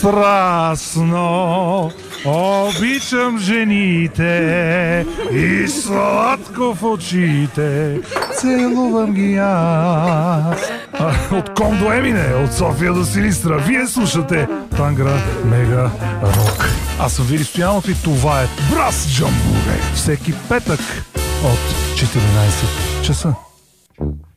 Страстно обичам жените и сладко в очите целувам ги аз. От Ком до Емине, от София до Силистра, вие слушате Тангра Мега Рок. Аз съм Вили Стоянов и това е Брас Джамбуре. Всеки петък от 14 часа.